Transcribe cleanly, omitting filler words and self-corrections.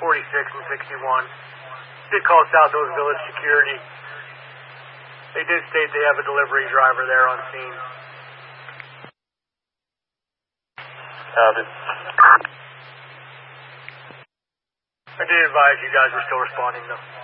46 and 61. Did call South Oak Village Security. They did state they have a delivery driver there on scene. I did advise you guys were still responding though.